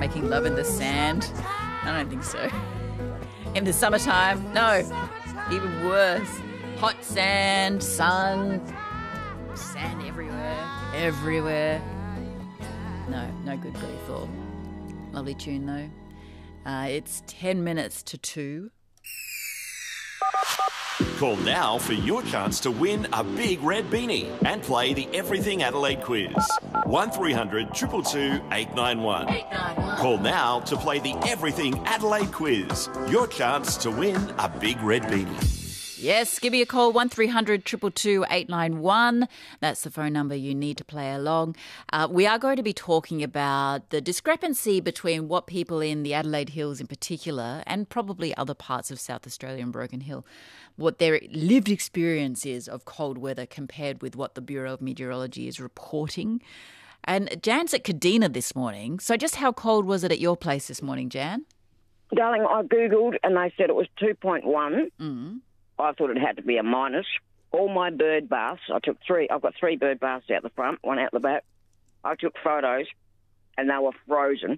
Making love in the sand? I don't think so. In the summertime? No. Even worse. Hot sand, sun, sand everywhere. Everywhere. No good, Billy Thorpe. Lovely tune, though. It's 10 minutes to 2. Call now for your chance to win a big red beanie and play the Everything Adelaide quiz. 1300 222 891. Call now to play the Everything Adelaide quiz. Your chance to win a big red beanie. Yes, give me a call, 1300 222 891. That's the phone number you need to play along. We are going to be talking about the discrepancy between what people in the Adelaide Hills in particular, and probably other parts of South Australia and Broken Hill, what their lived experience is of cold weather compared with what the Bureau of Meteorology is reporting. And Jan's at Kadina this morning. So just how cold was it at your place this morning, Jan? Darling, I Googled and they said it was 2.1. I thought it had to be a minus. All my bird baths, I took 3. I've got 3 bird baths out the front, 1 out the back. I took photos and they were frozen.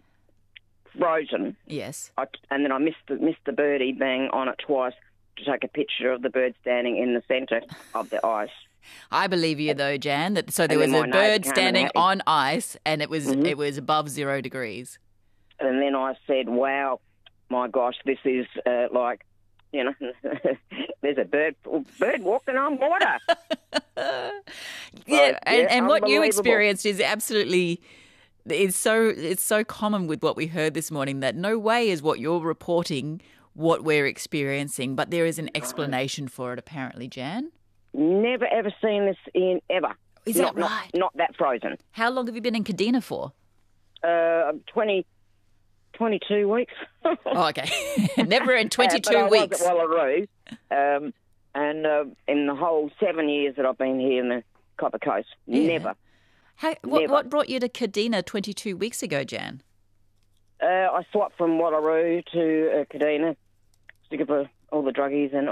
Yes. And then I missed the birdie bang on it twice to take a picture of the bird standing in the centre of the ice. I believe you though, Jan. So there was a bird standing on ice and it was above 0 degrees. And then I said, wow, my gosh, this is like, you know, there's a bird walking on water. Yeah, and what you experienced is absolutely, it's so common with what we heard this morning that no way is what you're reporting what we're experiencing, but there is an explanation for it apparently, Jan. Never ever seen this in ever. Is that right? Not that frozen. How long have you been in Kadina for? 22 weeks. Oh, okay. Never in 22 but weeks. I was at Wallaroo, and in the whole 7 years that I've been here in the Copper Coast, never. What brought you to Kadina 22 weeks ago, Jan? I swapped from Wallaroo to Kadina, stick for all the druggies and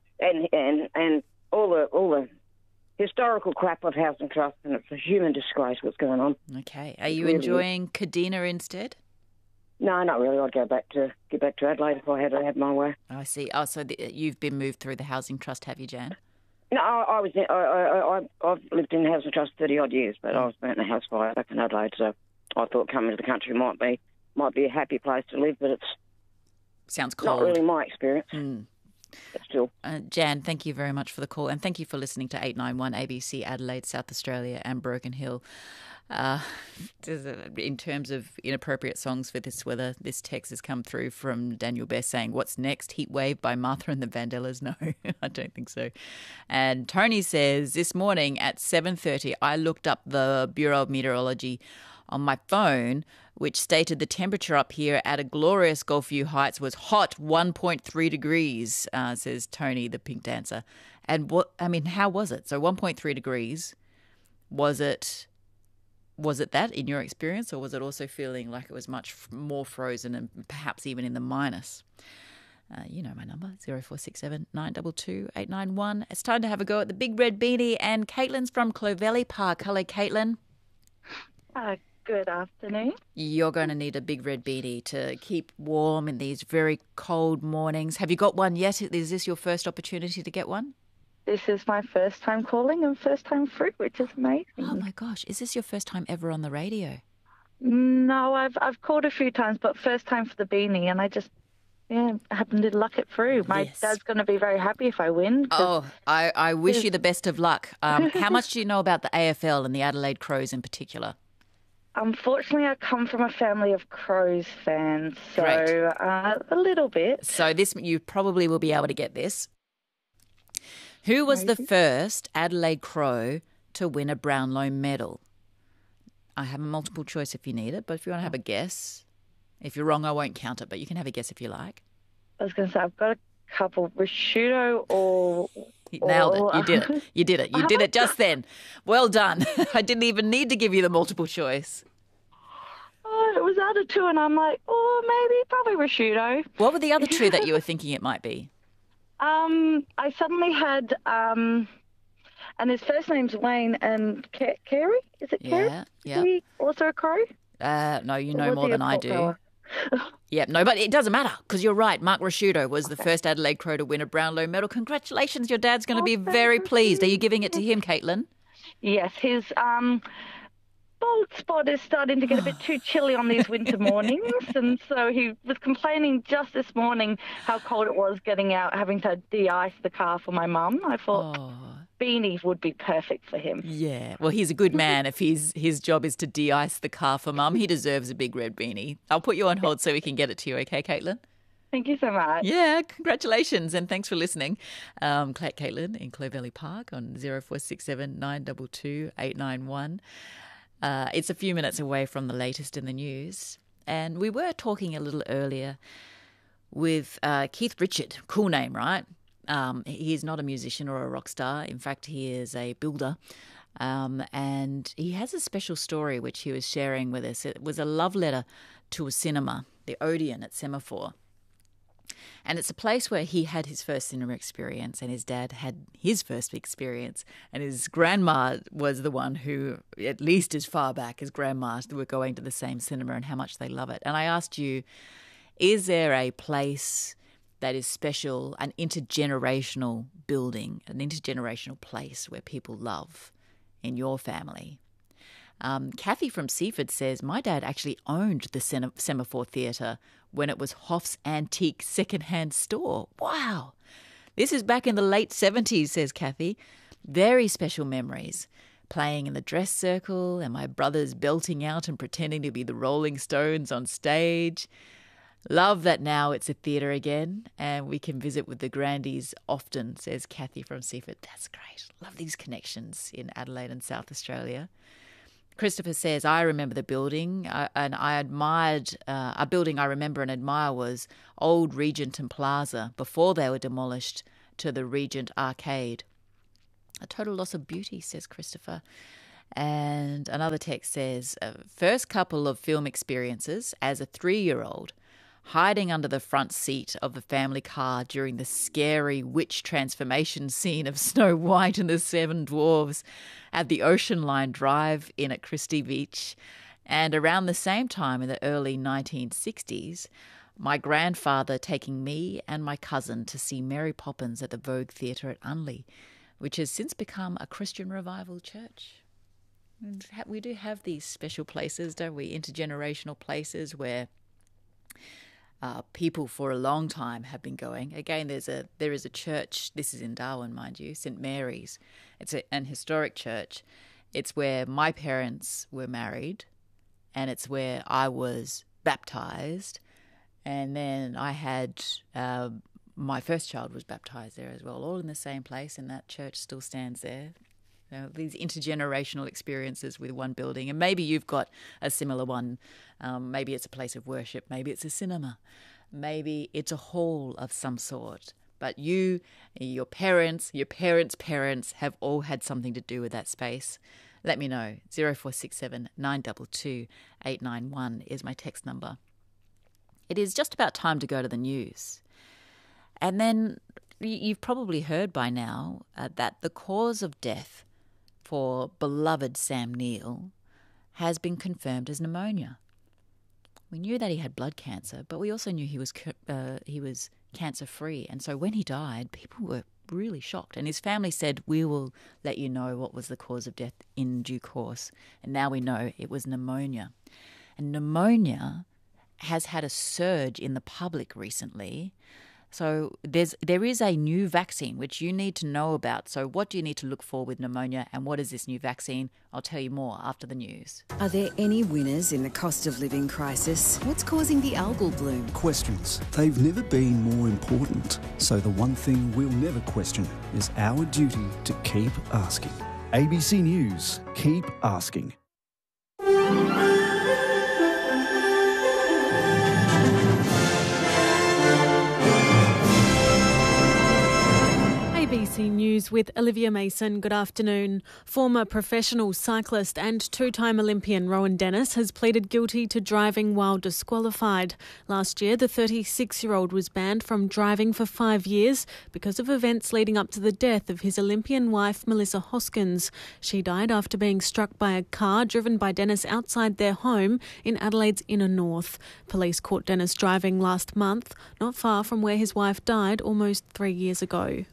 all the historical crap of Housing Trust, and it's a human disgrace what's going on. Okay. Are you enjoying Kadina instead? No, not really. I'd get back to Adelaide if I had to have my way. I see. Oh, so you've been moved through the Housing Trust, have you, Jan? No, I've lived in Housing Trust 30-odd years, but I was burnt in a house fire back in Adelaide, so I thought coming to the country might be a happy place to live, but it's sounds cold. Not really my experience. But still. Jan, thank you very much for the call, and thank you for listening to 891 ABC Adelaide, South Australia and Broken Hill. In terms of inappropriate songs for this weather, this text has come through from Daniel Best saying, "What's next? Heat Wave by Martha and the Vandellas?" No, I don't think so. And Tony says, this morning at 7:30, I looked up the Bureau of Meteorology on my phone, which stated the temperature up here at a glorious Gulfview Heights was hot 1.3 degrees, says Tony, the pink dancer. And how was it? So 1.3 degrees, was it that in your experience, or was it also feeling like it was much more frozen and perhaps even in the minus? You know my number, 0467 922 891. It's time to have a go at the Big Red Beanie, and Caitlin's from Clovelly Park. Hello, Caitlin. Good afternoon. You're going to need a Big Red Beanie to keep warm in these very cold mornings. Have you got one yet? Is this your first opportunity to get one? This is my first time calling and first time through, which is amazing. Oh my gosh, is this your first time ever on the radio? No, I've called a few times, but first time for the beanie, and I just happened to luck it through. My dad's going to be very happy if I win. Oh, I wish you the best of luck. How much do you know about the AFL and the Adelaide Crows in particular? Unfortunately, I come from a family of Crows fans, so a little bit. So you probably will be able to get this. Who was the first Adelaide Crow to win a Brownlow medal? I have a multiple choice if you need it, but if you want to have a guess, if you're wrong, I won't count it, but you can have a guess if you like. I was going to say, I've got a couple, Rashudo or... You nailed it. You did it. You did it. You did it just then. Well done. I didn't even need to give you the multiple choice. Oh, it was out of two, and I'm like, probably Rashudo. What were the other two that you were thinking it might be? I suddenly had, and his first name's Wayne, and Carey? Is it Carey? Yeah. Is he also a Crow? No, you know more than I do. Yeah, no, but it doesn't matter because you're right. Mark Rasciuto was the first Adelaide Crow to win a Brownlow medal. Congratulations. Your dad's going to be very pleased. Are you giving it to him, Caitlin? Yes, his bald spot is starting to get a bit too chilly on these winter mornings, and so he was complaining just this morning how cold it was getting out, having to de-ice the car for my mum. I thought beanie would be perfect for him. Yeah, well, he's a good man if his job is to de-ice the car for mum. He deserves a big red beanie. I'll put you on hold so we can get it to you, okay, Caitlin? Thank you so much. Yeah, congratulations and thanks for listening. Caitlin in Clovelly Park on 0467 922 891. It's a few minutes away from the latest in the news. And we were talking a little earlier with Keith Richard. Cool name, right? He is not a musician or a rock star. In fact, he is a builder. And he has a special story which he was sharing with us. It was a love letter to a cinema, the Odeon at Semaphore. And it's a place where he had his first cinema experience and his dad had his first experience. And his grandma was the one who, at least as far back as grandma, were going to the same cinema and how much they love it. And I asked you, is there a place that is special, an intergenerational building, an intergenerational place where people love in your family? Kathy from Seaford says, my dad actually owned the Semaphore Theatre when it was Hoff's antique second-hand store. Wow. This is back in the late 70s, says Kathy. Very special memories. Playing in the dress circle and my brothers belting out and pretending to be the Rolling Stones on stage. Love that now it's a theatre again and we can visit with the Grandies often, says Kathy from Seaford. That's great. Love these connections in Adelaide and South Australia. Christopher says, I remember the building and I admired, a building I remember and admire was Old Regent and Plaza before they were demolished to the Regent Arcade. A total loss of beauty, says Christopher. And another text says, first couple of film experiences as a 3-year-old, hiding under the front seat of the family car during the scary witch transformation scene of Snow White and the Seven Dwarfs at the Ocean Line Drive-In at Christie Beach. And around the same time in the early 1960s, my grandfather taking me and my cousin to see Mary Poppins at the Vogue Theatre at Unley, which has since become a Christian Revival church. And we do have these special places, don't we? Intergenerational places where people for a long time have been going. Again, there is a church, this is in Darwin, mind you, St. Mary's. It's an historic church. It's where my parents were married and it's where I was baptised. And then I had, my first child was baptised there as well, all in the same place, and that church still stands there. These intergenerational experiences with one building. And maybe you've got a similar one. Maybe it's a place of worship. Maybe it's a cinema. Maybe it's a hall of some sort. But you, your parents' parents have all had something to do with that space. Let me know. 0467 922 891 is my text number. It is just about time to go to the news. And then you've probably heard by now that the cause of death for beloved Sam Neill has been confirmed as pneumonia. We knew that he had blood cancer, but we also knew he was cancer-free. And so when he died, people were really shocked. And his family said, we will let you know what was the cause of death in due course. And now we know it was pneumonia. And pneumonia has had a surge in the public recently. So there is a new vaccine which you need to know about. So what do you need to look for with pneumonia and what is this new vaccine? I'll tell you more after the news. Are there any winners in the cost of living crisis? What's causing the algal bloom? Questions. They've never been more important. So the one thing we'll never question is our duty to keep asking. ABC News. Keep asking. ABC News News with Olivia Mason. Good afternoon. Former professional cyclist and two-time Olympian Rowan Dennis has pleaded guilty to driving while disqualified. Last year, the 36-year-old was banned from driving for 5 years because of events leading up to the death of his Olympian wife, Melissa Hoskins. She died after being struck by a car driven by Dennis outside their home in Adelaide's inner north. Police caught Dennis driving last month, not far from where his wife died almost 3 years ago.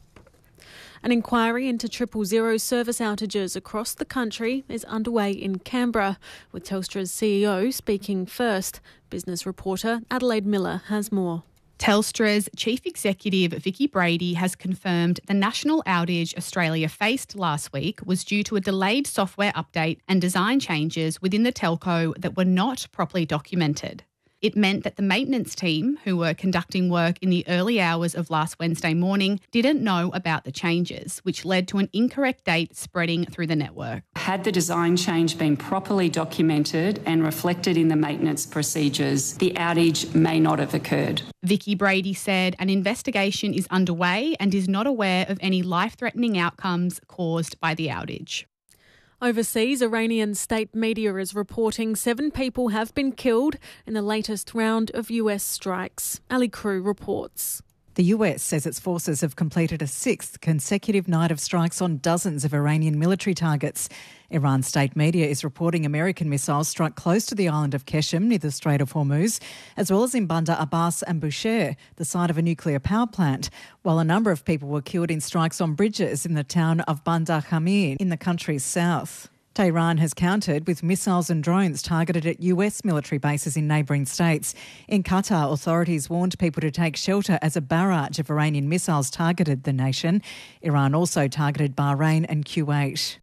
An inquiry into 000 service outages across the country is underway in Canberra, with Telstra's CEO speaking first. Business reporter Adelaide Miller has more. Telstra's Chief Executive Vicky Brady has confirmed the national outage Australia faced last week was due to a delayed software update and design changes within the telco that were not properly documented. It meant that the maintenance team, who were conducting work in the early hours of last Wednesday morning, didn't know about the changes, which led to an incorrect date spreading through the network. Had the design change been properly documented and reflected in the maintenance procedures, the outage may not have occurred. Vicky Brady said an investigation is underway and is not aware of any life-threatening outcomes caused by the outage. Overseas, Iranian state media is reporting 7 people have been killed in the latest round of US strikes. Ali Crew reports. The US says its forces have completed a 6th consecutive night of strikes on dozens of Iranian military targets. Iran state media is reporting American missiles struck close to the island of Qeshm near the Strait of Hormuz, as well as in Bandar Abbas and Bushehr, the site of a nuclear power plant, while a number of people were killed in strikes on bridges in the town of Bandar Khamir in the country's south. Tehran has countered with missiles and drones targeted at US military bases in neighbouring states. In Qatar, authorities warned people to take shelter as a barrage of Iranian missiles targeted the nation. Iran also targeted Bahrain and Kuwait.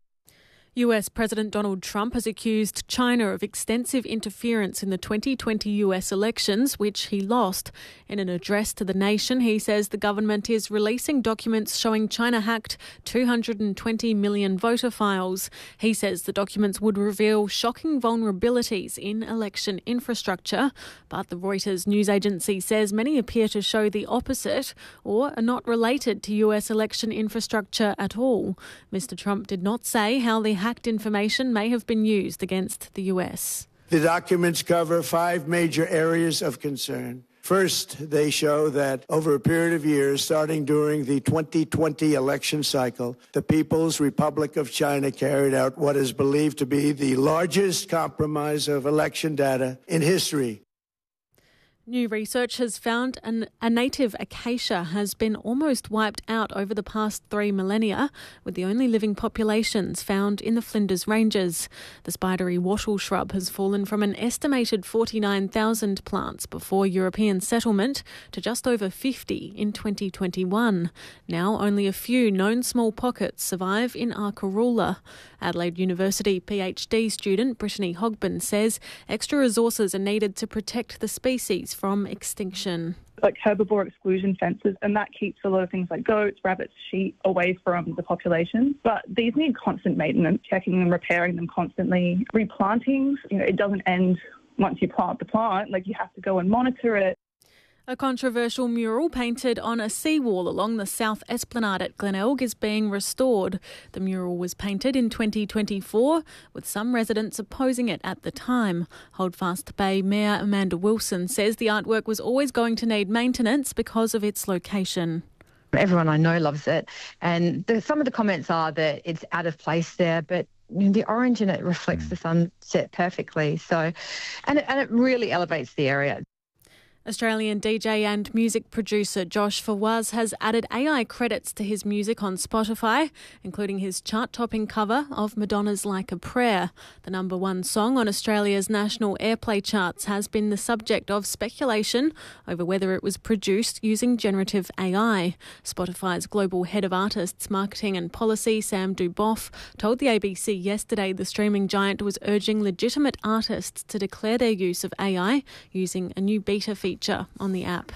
US President Donald Trump has accused China of extensive interference in the 2020 US elections, which he lost. In an address to the nation, he says the government is releasing documents showing China hacked 220 million voter files. He says the documents would reveal shocking vulnerabilities in election infrastructure, but the Reuters news agency says many appear to show the opposite or are not related to US election infrastructure at all. Mr. Trump did not say how the hacked information may have been used against the US. The documents cover 5 major areas of concern. First, they show that over a period of years, starting during the 2020 election cycle, the People's Republic of China carried out what is believed to be the largest compromise of election data in history. New research has found a native acacia has been almost wiped out over the past 3 millennia, with the only living populations found in the Flinders Ranges. The spidery wattle shrub has fallen from an estimated 49,000 plants before European settlement to just over 50 in 2021. Now only a few known small pockets survive in Arkaroola. Adelaide University PhD student Brittany Hogben says extra resources are needed to protect the species from extinction. Like herbivore exclusion fences, and that keeps a lot of things like goats, rabbits, sheep away from the population. But these need constant maintenance, checking and repairing them constantly. Replantings, it doesn't end once you plant the plant, you have to go and monitor it. A controversial mural painted on a seawall along the South Esplanade at Glenelg is being restored. The mural was painted in 2024, with some residents opposing it at the time. Holdfast Bay Mayor Amanda Wilson says the artwork was always going to need maintenance because of its location. Everyone I know loves it, and some of the comments are that it's out of place there, but the orange in it reflects the sunset perfectly. So, and it really elevates the area. Australian DJ and music producer Josh Fawaz has added AI credits to his music on Spotify, including his chart-topping cover of Madonna's Like a Prayer. The number 1 song on Australia's national airplay charts has been the subject of speculation over whether it was produced using generative AI. Spotify's global head of artists, marketing and policy, Sam Duboff, told the ABC yesterday the streaming giant was urging legitimate artists to declare their use of AI using a new beta feature on the app.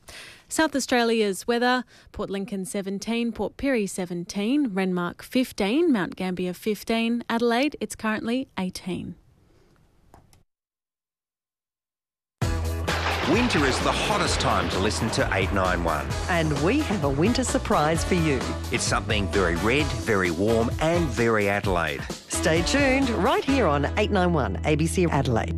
South Australia's weather: Port Lincoln 17, Port Pirie 17, Renmark 15, Mount Gambier 15, Adelaide it's currently 18. Winter is the hottest time to listen to 891. And we have a winter surprise for you. It's something very red, very warm and very Adelaide. Stay tuned right here on 891 ABC Adelaide.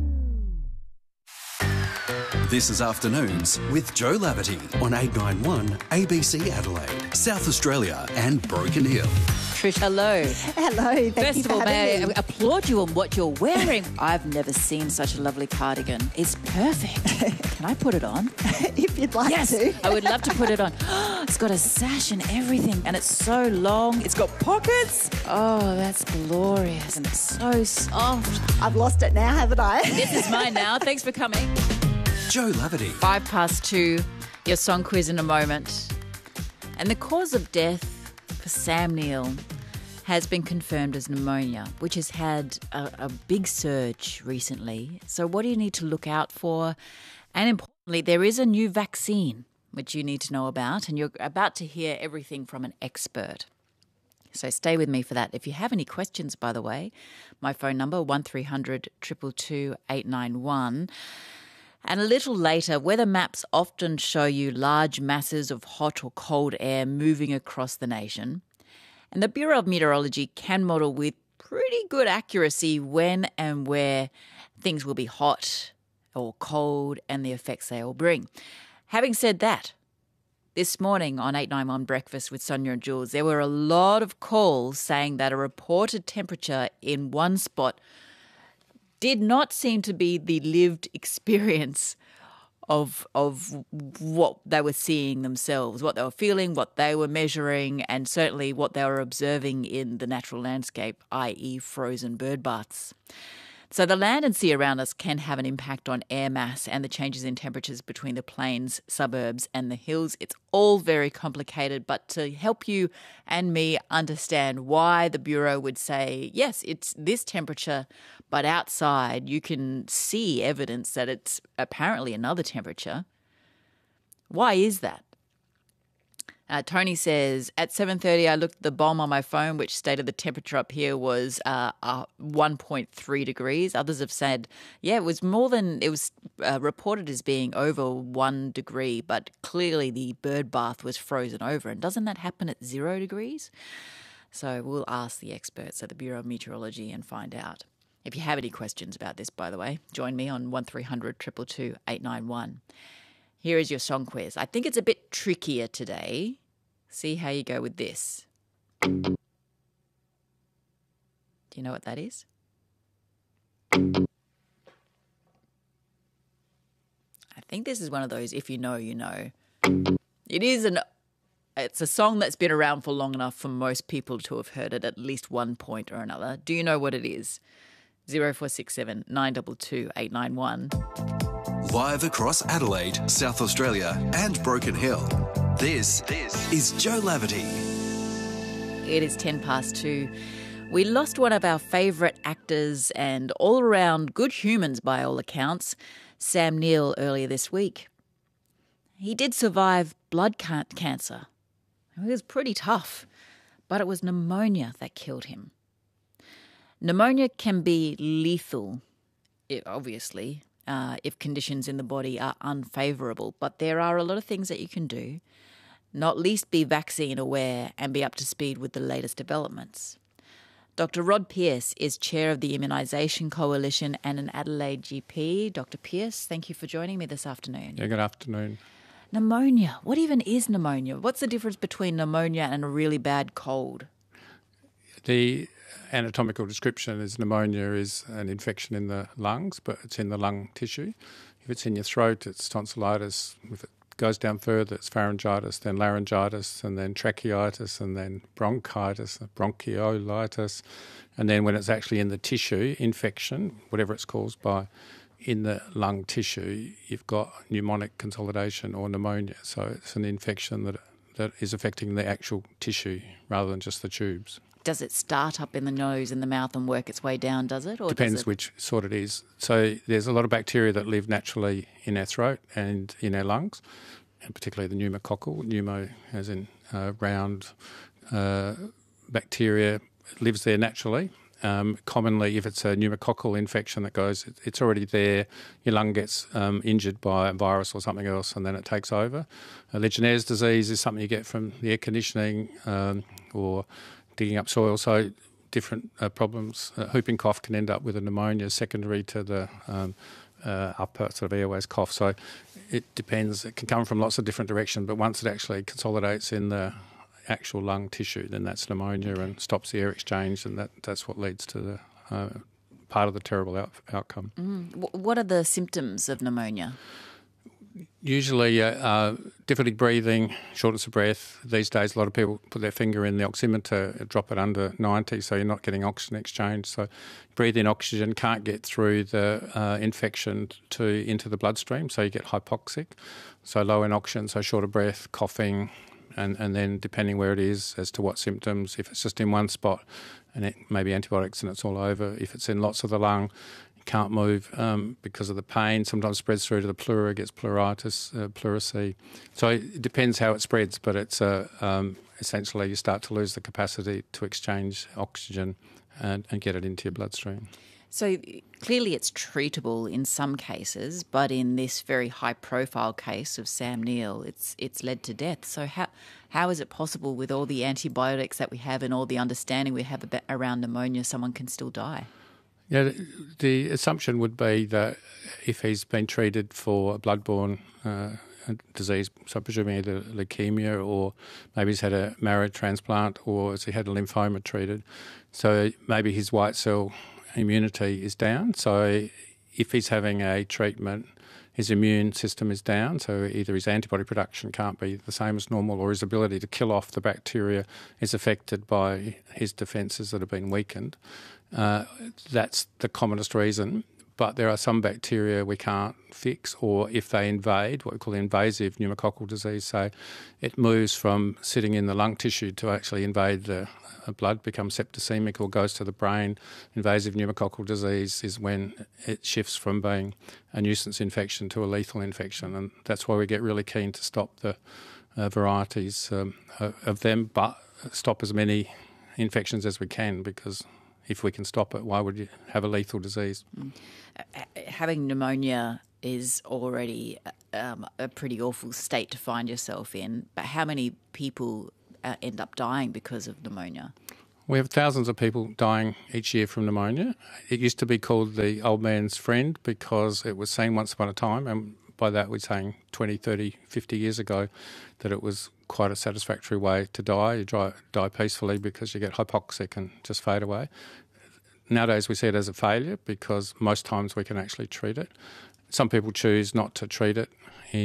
This is Afternoons with Joe Laverty on 891 ABC Adelaide, South Australia and Broken Hill. Trish, hello. Hello. First of all, may I applaud you on what you're wearing. I've never seen such a lovely cardigan. It's perfect. Can I put it on? If you'd like to. I would love to put it on. It's got a sash and everything, and it's so long. It's got pockets. Oh, that's glorious, and it's so soft. I've lost it now, haven't I? This is mine now. Thanks for coming. Joe Laverty. 2:05, your song quiz in a moment. And the cause of death for Sam Neill has been confirmed as pneumonia, which has had a big surge recently. So what do you need to look out for? And importantly, there is a new vaccine which you need to know about, and you're about to hear everything from an expert. So stay with me for that. If you have any questions, by the way, my phone number, 1300 222 891. And a little later, weather maps often show you large masses of hot or cold air moving across the nation. And the Bureau of Meteorology can model with pretty good accuracy when and where things will be hot or cold and the effects they will bring. Having said that, this morning on 891 Breakfast with Sonia and Jules, there were a lot of calls saying that a reported temperature in one spot did not seem to be the lived experience of what they were seeing themselves, what they were feeling, what they were measuring, and certainly what they were observing in the natural landscape, i.e. frozen bird baths. So the land and sea around us can have an impact on air mass and the changes in temperatures between the plains, suburbs and the hills. It's all very complicated, but to help you and me understand why the Bureau would say, yes, it's this temperature, but outside you can see evidence that it's apparently another temperature. Why is that? Tony says, at 7:30, I looked at the bomb on my phone, which stated the temperature up here was 1.3 degrees. Others have said, it was reported as being over 1 degree, but clearly the bird bath was frozen over. And doesn't that happen at 0 degrees? So we'll ask the experts at the Bureau of Meteorology and find out. If you have any questions about this, by the way, join me on 1300 222 891. Here is your song quiz. I think it's a bit trickier today. See how you go with this. Do you know what that is? I think this is one of those, if you know, you know. It's a song that's been around for long enough for most people to have heard it at least one point or another. Do you know what it is? 0467 922 891. Live across Adelaide, South Australia and Broken Hill. This is Joe Laverty. It is 2:10. We lost one of our favourite actors and all-around good humans by all accounts, Sam Neill, earlier this week. He did survive blood cancer. It was pretty tough, but it was pneumonia that killed him. Pneumonia can be lethal, obviously, if conditions in the body are unfavourable. But there are a lot of things that you can do, not least be vaccine aware and be up to speed with the latest developments. Dr. Rod Pearce is chair of the Immunisation Coalition and an Adelaide GP. Dr. Pearce, thank you for joining me this afternoon. Yeah, good afternoon. Pneumonia. What even is pneumonia? What's the difference between pneumonia and a really bad cold? The anatomical description is pneumonia is an infection in the lungs, but it's in the lung tissue. If it's in your throat, it's tonsillitis. If it goes down further, it's pharyngitis, then laryngitis, and then tracheitis, and then bronchitis, bronchiolitis. And then when it's actually in the tissue, infection, whatever it's caused by, in the lung tissue, you've got pneumonic consolidation or pneumonia. So it's an infection that is affecting the actual tissue rather than just the tubes. Does it start up in the nose and the mouth and work its way down, does it? Or Depends which sort it is. So there's a lot of bacteria that live naturally in our throat and in our lungs, and particularly the pneumococcal. Pneumo as in round bacteria lives there naturally, Commonly, if it's a pneumococcal infection that goes, it's already there, your lung gets injured by a virus or something else, and then it takes over. Legionnaire's disease is something you get from the air conditioning or digging up soil. So different problems. Whooping cough can end up with a pneumonia secondary to the upper sort of airways cough. So it depends. It can come from lots of different directions, but once it actually consolidates in the actual lung tissue, then that's pneumonia and stops the air exchange, and that's what leads to the part of the terrible outcome. What are the symptoms of pneumonia? Usually difficulty breathing, shortness of breath. These days a lot of people put their finger in the oximeter, drop it under 90, so you're not getting oxygen exchange. So breathe in oxygen, can't get through the infection into the bloodstream, so you get hypoxic. So low in oxygen, so short of breath, coughing, and then depending where it is as to what symptoms, if it's just in one spot and it may be antibiotics and it's all over. If it's in lots of the lung, can't move because of the pain. Sometimes spreads through to the pleura, gets pleuritis, pleurisy. So it depends how it spreads, but it's essentially you start to lose the capacity to exchange oxygen and get it into your bloodstream. So clearly it's treatable in some cases, but in this very high-profile case of Sam Neill, it's led to death. So how is it possible with all the antibiotics that we have and all the understanding we have around pneumonia, someone can still die? Yeah, the assumption would be that if he's been treated for a bloodborne disease, so presuming either leukemia or maybe he's had a marrow transplant or has he had a lymphoma treated, so maybe his white cell immunity is down. So if he's having a treatment, his immune system is down, so either his antibody production can't be the same as normal or his ability to kill off the bacteria is affected by his defences that have been weakened. That's the commonest reason, but there are some bacteria we can't fix, or if they invade, what we call invasive pneumococcal disease, so it moves from sitting in the lung tissue to actually invade the blood, becomes septicemic or goes to the brain. Invasive pneumococcal disease is when it shifts from being a nuisance infection to a lethal infection, and that's why we get really keen to stop the varieties of them, but stop as many infections as we can, because if we can stop it, why would you have a lethal disease? Having pneumonia is already a pretty awful state to find yourself in, but how many people end up dying because of pneumonia? We have thousands of people dying each year from pneumonia. It used to be called the old man's friend because it was seen once upon a time, and by that we're saying 20, 30, 50 years ago, that it was quite a satisfactory way to die. You die peacefully because you get hypoxic and just fade away. Nowadays we see it as a failure because most times we can actually treat it. Some people choose not to treat it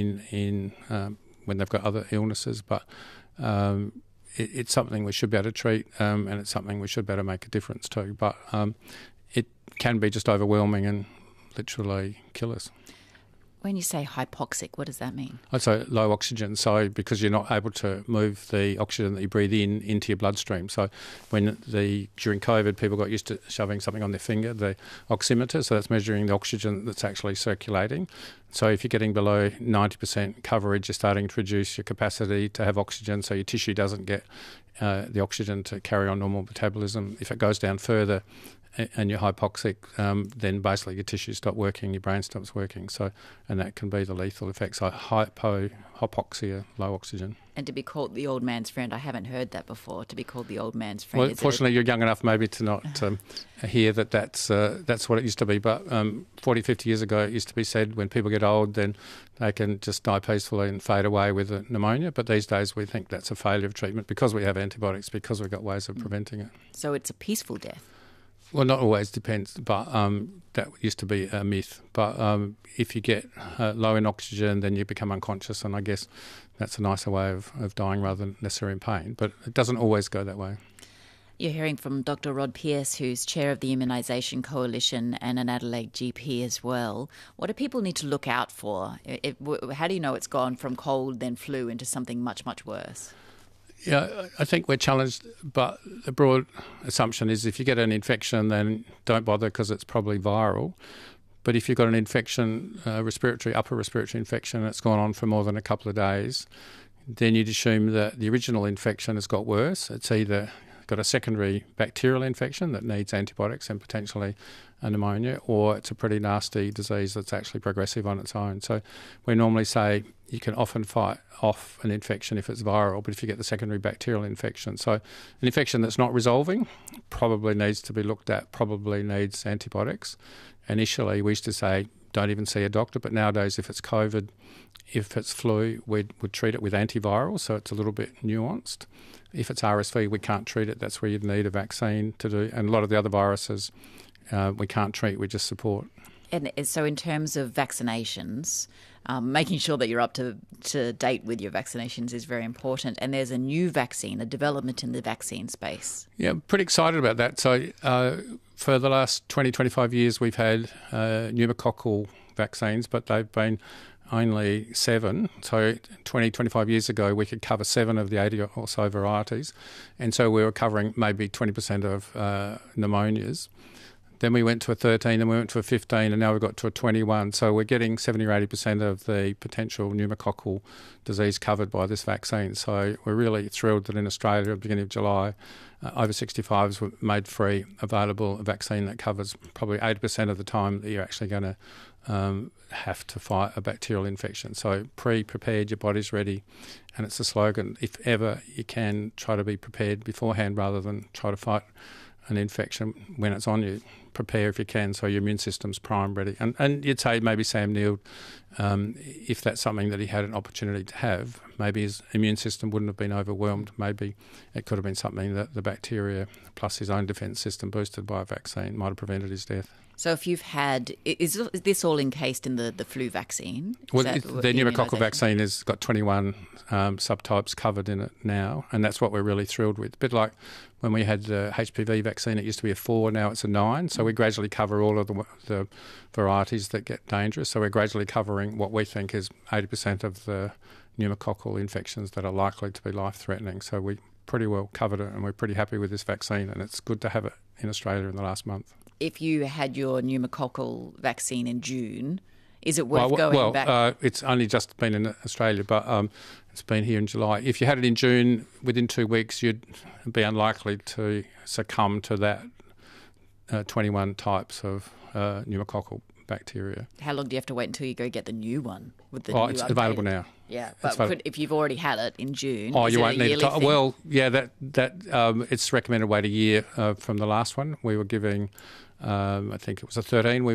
in when they've got other illnesses, but it's something we should be able to treat, and it's something we should be able to make a difference to. But it can be just overwhelming and literally kill us. When you say hypoxic, what does that mean? I'd say low oxygen, so because you're not able to move the oxygen that you breathe in into your bloodstream. So during COVID, people got used to shoving something on their finger, the oximeter, so that's measuring the oxygen that's actually circulating. So if you're getting below 90% coverage, you're starting to reduce your capacity to have oxygen, so your tissue doesn't get the oxygen to carry on normal metabolism. If it goes down further and you're hypoxic, then basically your tissues stop working, your brain stops working. So, and that can be the lethal effect. So hypoxia, low oxygen. And to be called the old man's friend, I haven't heard that before. To be called the old man's friend. Well, fortunately, you're young enough maybe to not hear that's what it used to be. But 40, 50 years ago, it used to be said when people get old, then they can just die peacefully and fade away with a pneumonia. But these days, we think that's a failure of treatment because we have antibiotics, because we've got ways of preventing it. So it's a peaceful death. Well, not always, depends, but that used to be a myth. But if you get low in oxygen, then you become unconscious, and I guess that's a nicer way of dying rather than necessarily in pain. But it doesn't always go that way. You're hearing from Dr. Rod Pearce, who's chair of the Immunisation Coalition and an Adelaide GP as well. What do people need to look out for? How do you know it's gone from cold, then flu, into something much, much worse? Yeah, I think we're challenged, but the broad assumption is if you get an infection, then don't bother because it's probably viral. But if you've got an infection, upper respiratory infection, and it's gone on for more than a couple of days, then you'd assume that the original infection has got worse. It's either got a secondary bacterial infection that needs antibiotics and potentially a pneumonia, or it's a pretty nasty disease that's actually progressive on its own. So we normally say you can often fight off an infection if it's viral, but if you get the secondary bacterial infection. So an infection that's not resolving probably needs to be looked at, probably needs antibiotics. Initially, we used to say, don't even see a doctor, but nowadays if it's COVID, if it's flu, we'd treat it with antivirals, so it's a little bit nuanced. If it's RSV, we can't treat it. That's where you'd need a vaccine to do. And a lot of the other viruses we can't treat, we just support. And so in terms of vaccinations, making sure that you're up to date with your vaccinations is very important. And there's a new vaccine, a development in the vaccine space. Yeah, I'm pretty excited about that. So for the last 20, 25 years, we've had pneumococcal vaccines, but they've been only 7. So 20, 25 years ago, we could cover 7 of the 80 or so varieties. And so we were covering maybe 20% of pneumonias. Then we went to a 13, then we went to a 15, and now we've got to a 21. So we're getting 70 or 80% of the potential pneumococcal disease covered by this vaccine. So we're really thrilled that in Australia, at the beginning of July, over 65s were made free, available a vaccine that covers probably 80% of the time that you're actually going to have to fight a bacterial infection. So prepared, your body's ready. And it's a slogan, if ever you can, try to be prepared beforehand rather than try to fight an infection when it's on you. Prepare if you can, so your immune system's prime ready. And you'd say maybe Sam Neill, if that's something that he had an opportunity to have, maybe his immune system wouldn't have been overwhelmed. Maybe it could have been something that the bacteria plus his own defence system boosted by a vaccine might have prevented his death. So if you've had, is this all encased in the flu vaccine? Well, the pneumococcal vaccine has got 21 subtypes covered in it now, and that's what we're really thrilled with. A bit like when we had the HPV vaccine, it used to be a 4, now it's a 9. So we gradually cover all of the varieties that get dangerous. So we're gradually covering what we think is 80% of the pneumococcal infections that are likely to be life-threatening. So we pretty well covered it, and we're pretty happy with this vaccine, and it's good to have it in Australia in the last month. If you had your pneumococcal vaccine in June, is it worth going back? It's only just been in Australia, but it's been here in July. If you had it in June, within 2 weeks, you'd be unlikely to succumb to that 21 types of pneumococcal bacteria. How long do you have to wait until you go get the new one? With the it's available now. Yeah, but if you've already had it in June, you won't need it. Well, yeah, that it's recommended wait a year from the last one. We were giving, I think it was a 13.